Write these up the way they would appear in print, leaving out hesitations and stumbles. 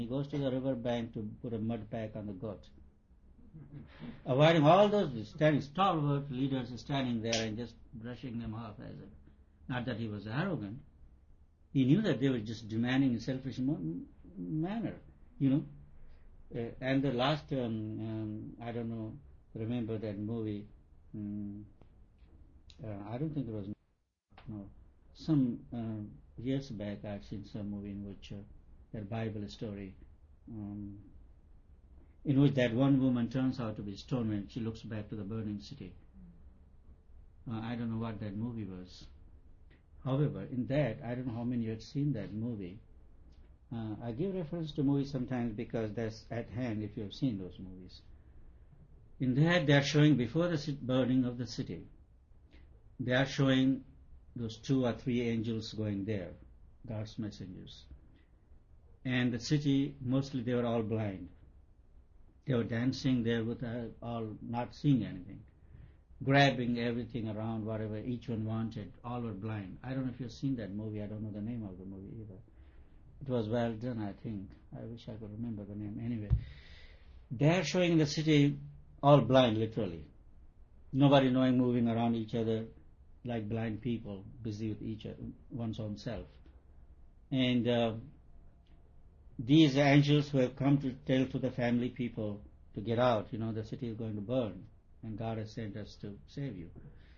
He goes to the river bank to put a mud pack on the goat. Avoiding all those standing stalwart leaders standing there and just brushing them off as if, not that he was arrogant. He knew that they were just demanding in selfish manner, you know. And the last, I don't know, remember that movie, I don't think it was, no, some years back I'd seen some movie in which that Bible story, in which that one woman turns out to be stoned when she looks back to the burning city. I don't know what that movie was. However, in that, I don't know how many you had seen that movie. I give reference to movies sometimes because that's at hand if you have seen those movies. In that, they are showing before the burning of the city, they are showing those 2 or 3 angels going there, God's messengers. And the city, mostly they were all blind. They were dancing there with all not seeing anything, grabbing everything around, whatever each one wanted. All were blind. I don't know if you've seen that movie. I don't know the name of the movie either. It was well done, I think. I wish I could remember the name. Anyway, they are showing the city all blind, literally. Nobody knowing, moving around each other like blind people, busy with one's own self. And these angels who have come to tell to the family people to get out, the city is going to burn, and God has sent us to save you.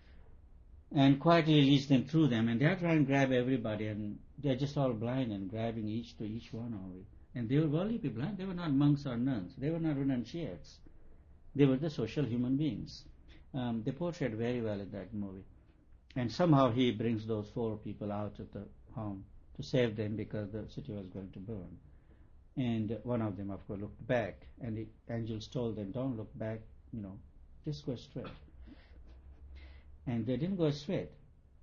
And quietly leads them through them, and they are trying to grab everybody, and they're just all blind and grabbing each one only. And they were only blind. They were not monks or nuns. They were not renunciates. They were the social human beings. They portrayed very well in that movie. And somehow he brings those 4 people out of the home to save them because the city was going to burn. And one of them, of course, looked back, and the angels told them, don't look back, just go straight. And they didn't go straight.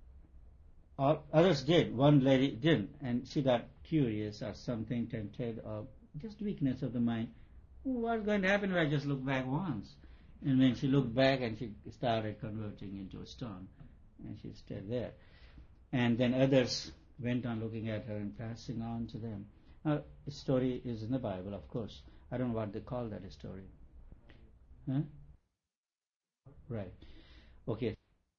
Others did. One lady didn't, and she got curious or something, tempted, or just weakness of the mind. What's going to happen if I just look back once? And when she looked back, and she started converting into a stone, and she stayed there. And then others went on looking at her and passing on to them. Now, the story is in the Bible, of course. I don't know what they call that story. Huh? Right. Okay.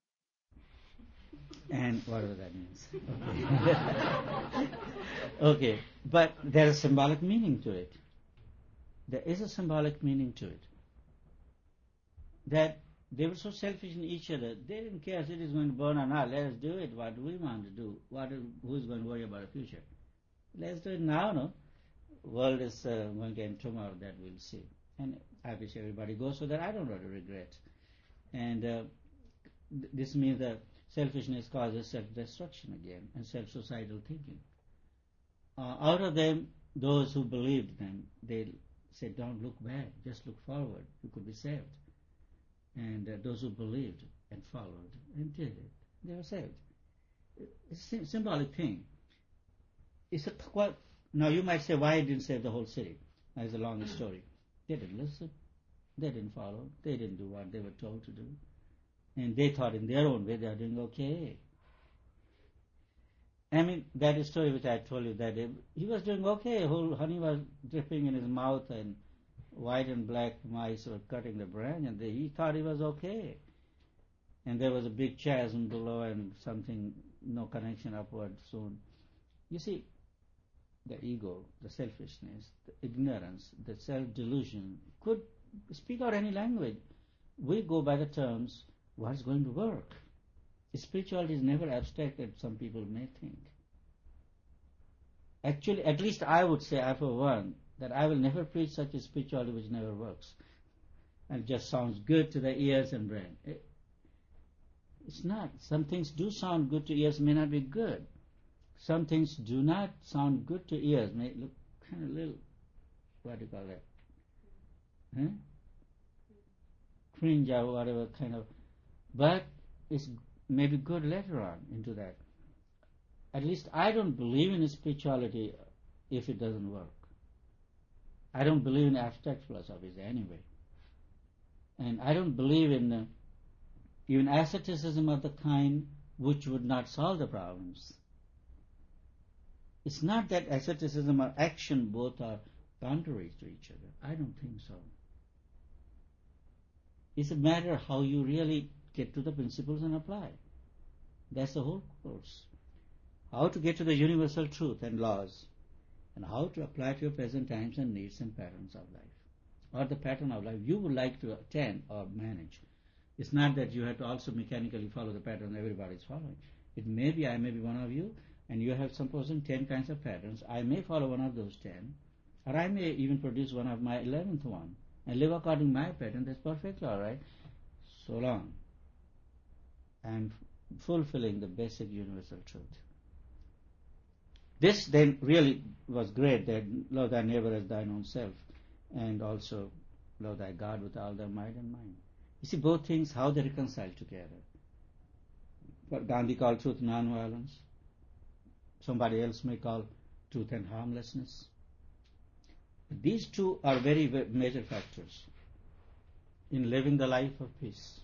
And whatever that means. Okay. Okay. But there is symbolic meaning to it. There is a symbolic meaning to it. That they were so selfish in each other. They didn't care if it is going to burn or not. Let us do it. What do we want to do? Who is going to worry about the future? Let's do it now, no? World is going to end tomorrow, that we'll see. And I wish everybody goes so that I don't have to regret. And this means that selfishness causes self-destruction again and self-societal thinking. Out of them, those who believed them, they said, don't look back, just look forward. You could be saved. And those who believed and followed and did it, they were saved. It's a symbolic thing. Now you might say, why it didn't save the whole city? That's a long story. They didn't listen. They didn't follow. They didn't do what they were told to do. And they thought in their own way they are doing okay. I mean, that story which I told you that he was doing okay. Whole honey was dripping in his mouth and white and black mice were cutting the branch, and he thought he was okay. And there was a big chasm below and something, no connection upward soon. You see, the ego, the selfishness, the ignorance, the self-delusion could speak out any language. We go by the terms, what's going to work? Spirituality is never abstract as some people may think. Actually, at least I would say, I for one, that I will never preach such a spirituality which never works and just sounds good to the ears and brain. It's not. Some things do sound good to ears, may not be good. Some things do not sound good to ears, may look kind of little, what do you call that? Huh? Cringe or whatever kind of, but it's maybe good later on into that. At least I don't believe in spirituality if it doesn't work. I don't believe in abstract philosophies anyway. And I don't believe in even asceticism of the kind which would not solve the problems. It's not that asceticism or action both are contrary to each other? I don't think so. It's a matter how you really get to the principles and apply. That's the whole course. How to get to the universal truth and laws, and how to apply to your present times and needs and patterns of life, or the pattern of life you would like to attain or manage. It's not that you have to also mechanically follow the pattern everybody is following. It may be I may be one of you, and you have supposing 10 kinds of patterns. I may follow one of those 10, or I may even produce one of my 11th one, and live according to my pattern. That's perfectly all right, so long I'm fulfilling the basic universal truth. This then really was great, that love thy neighbor as thine own self, and also love thy God with all thy might and mind. You see both things, how they reconcile together. What Gandhi called truth and non-violence. Somebody else may call truth and harmlessness. But these two are very major factors in living the life of peace,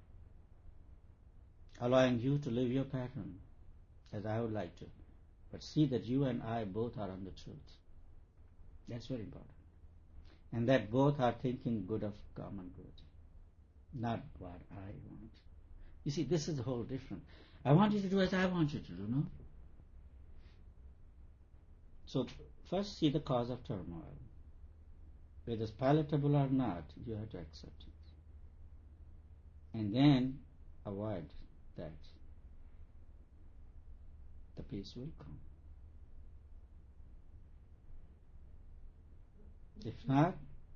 allowing you to live your pattern as I would like to. But see that you and I both are on the truth. That's very important. And that both are thinking good of common good, not what I want. You see, this is the whole difference. I want you to do as I want you to do, no? So first see the cause of turmoil. Whether it's palatable or not, you have to accept it. And then avoid that. The peace will come. If not,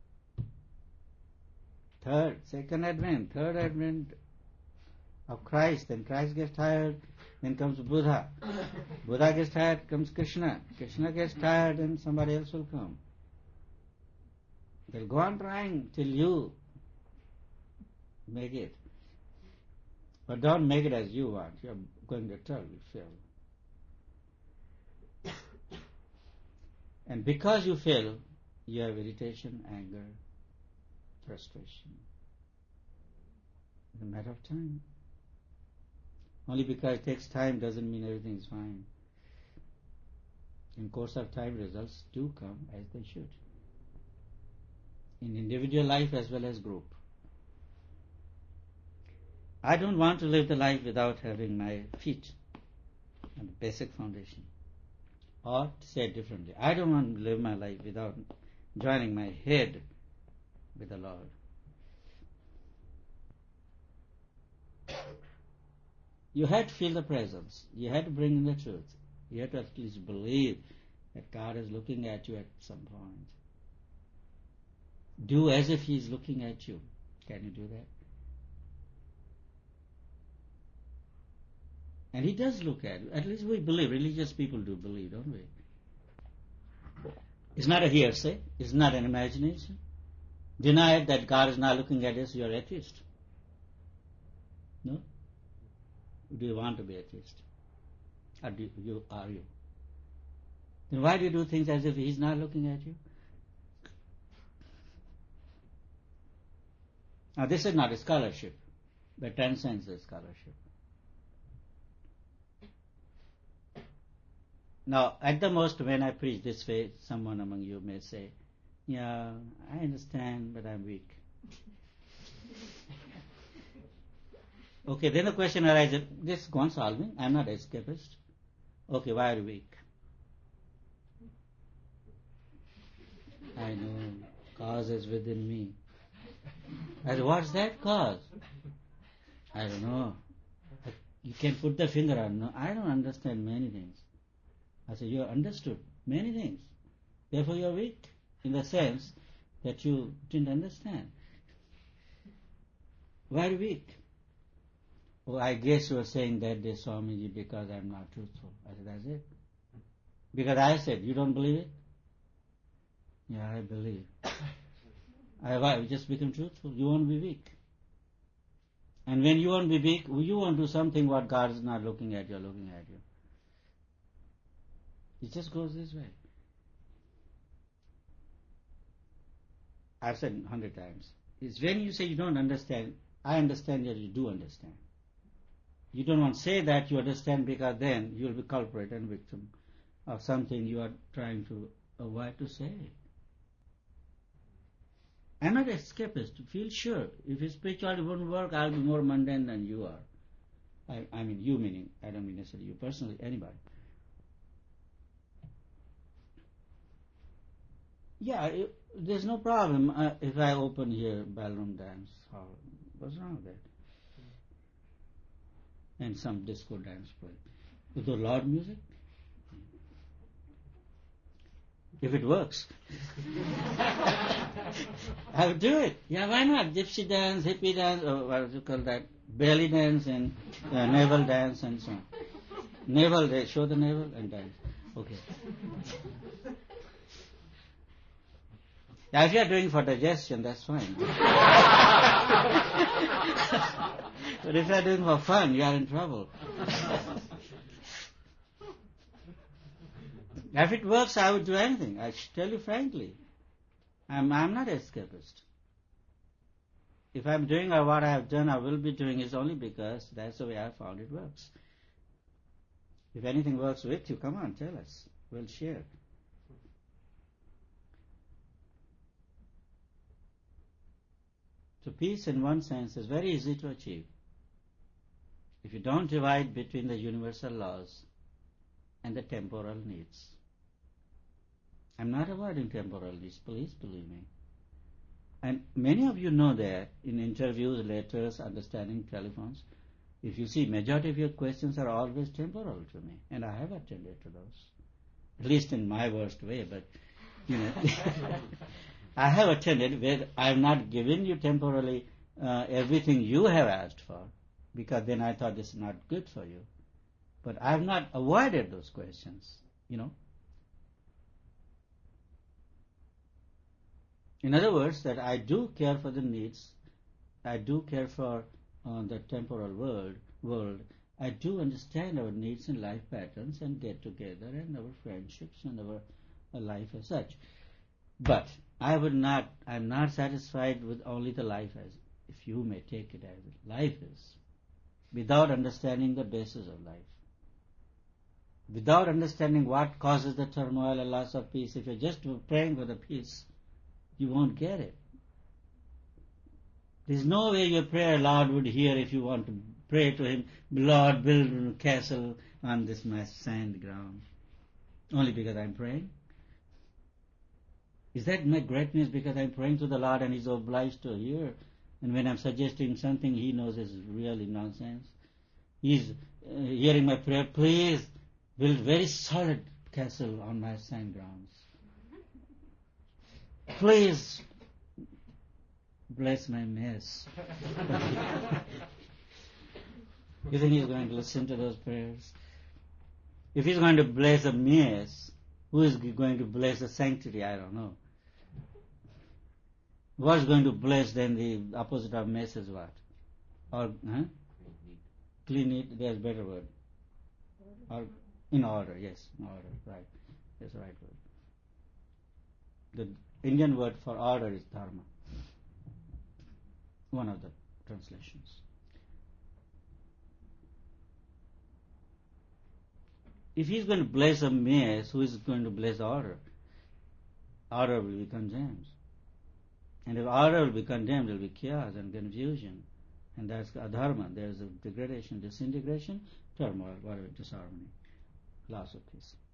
third advent of Christ, then Christ gets tired, then comes Buddha. Buddha gets tired, comes Krishna. Krishna gets tired, and somebody else will come. They'll go on trying till you make it. But don't make it as you want. You're going to tell you fail. And because you fail, you have irritation, anger, frustration. It's a matter of time. Only because it takes time doesn't mean everything is fine. In course of time, results do come as they should. In individual life as well as group. I don't want to live the life without having my feet on the basic foundation. Or to say it differently, I don't want to live my life without joining my head with the Lord. You had to feel the presence. You had to bring in the truth. You had to at least believe that God is looking at you at some point. Do as if He is looking at you. Can you do that? And He does look at you. At least we believe. Religious people do believe, don't we? It's not a hearsay. It's not an imagination. Deny it that God is not looking at us, you're atheist. No? Do you want to be atheist? Or are you? Then why do you do things as if He's not looking at you? Now this is not a scholarship, but transcends the scholarship. Now, at the most, when I preach this way, someone among you may say, yeah, I understand, but I'm weak. Okay, then the question arises, this go on solving, I'm not an escapist. Okay, why are you weak? I know, cause is within me. I said, what's that cause? I don't know. You can put the finger on. No, I don't understand many things. I said, you have understood many things. Therefore you are weak, in the sense that you didn't understand. Why are you weak? Oh, I guess you were saying that day, Swamiji, because I'm not truthful. I said, that's it. Because I said, you don't believe it? Yeah, I believe. Why? You just become truthful. You won't be weak. And when you won't be weak, you won't do something what God is not looking at, you're looking at you. It just goes this way. I've said 100 times. It's when you say you don't understand, I understand that you do understand. You don't want to say that you understand, because then you'll be culprit and victim of something you are trying to avoid to say. I'm not escapist. Feel sure. If his spirituality wouldn't work, I'll be more mundane than you are. I mean you meaning, I don't mean necessarily you personally, anybody. Yeah, there's no problem if I open here ballroom dance hall. What's wrong with that? And some disco dance play. With the loud music? If it works. I would do it. Yeah, why not? Gypsy dance, hippie dance, or what do you call that? Belly dance and navel dance and so on. Navel, they show the navel and dance. Okay. Now, if you are doing for digestion, that's fine. But if you are doing for fun, you are in trouble. If it works, I would do anything. I should tell you frankly. I'm not escapist. If I'm doing or what I have done or will be doing is only because that's the way I found it works. If anything works with you, come on, tell us. We'll share. So peace in one sense is very easy to achieve. If you don't divide between the universal laws and the temporal needs. I'm not avoiding temporal needs, please believe me. And many of you know that in interviews, letters, understanding, telephones, if you see, majority of your questions are always temporal to me, and I have attended to those, at least in my worst way, but, I have attended where I have not given you temporarily everything you have asked for, because then I thought this is not good for you. But I have not avoided those questions, In other words, that I do care for the needs, I do care for the temporal world, I do understand our needs and life patterns and get together and our friendships and our life as such. But I'm not satisfied with only the life as, if you may take it as life is, without understanding the basis of life. Without understanding what causes the turmoil and loss of peace. If you're just praying for the peace, you won't get it. There's no way your prayer Lord would hear if you want to pray to Him, Lord, build a castle on this my sand ground. Only because I'm praying? Is that my greatness because I'm praying to the Lord and He's obliged to hear? And when I'm suggesting something He knows is really nonsense, He's hearing my prayer, please build very solid castle on my sand grounds. Please bless my mess. You think He's going to listen to those prayers? If He's going to bless a mess, who is going to bless the sanctity? I don't know. What's going to bless then the opposite of mess is what? Or clean it, there's a better word. Or in order, yes, in order, right. That's the right word. The Indian word for order is dharma. One of the translations. If He's going to bless a mess, who is going to bless order? Order will be condemned. And if order will be condemned, there will be chaos and confusion. And that's adharma. There is a degradation, disintegration, turmoil, whatever, disharmony, loss of peace.